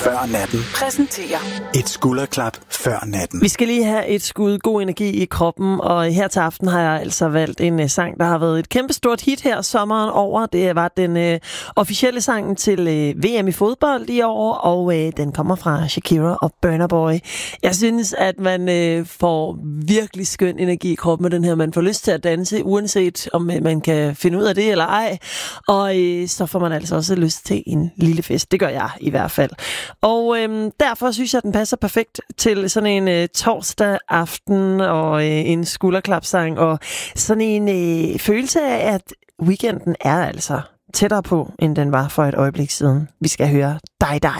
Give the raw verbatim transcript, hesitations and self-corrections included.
før natten. Præsenterer Et skulderklap før natten. Vi skal lige have et skud god energi i kroppen, og her til aften har jeg altså valgt en uh, sang, der har været et kæmpestort hit her sommeren over. Det var den uh, officielle sang til uh, V M i fodbold i år, og uh, den kommer fra Shakira og Burna Boy. Jeg synes, at man uh, får virkelig skøn energi i kroppen med den her. Man får lyst til at danse, uanset om uh, man kan finde ud af det eller ej. Og uh, så får man altså også lyst til en lille fest. Det gør jeg i hvert fald. Og øhm, derfor synes jeg, at den passer perfekt til sådan en øh, torsdag aften og øh, en skulderklapsang og sådan en øh, følelse af, at weekenden er altså tættere på, end den var for et øjeblik siden. Vi skal høre dig, dig.